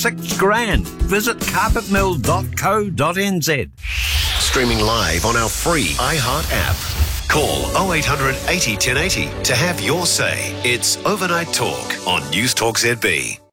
$6 grand. Visit carpetmill.co.nz. Streaming live on our free iHeart app. Call 0800 80 1080 to have your say. It's Overnight Talk on News Talk ZB.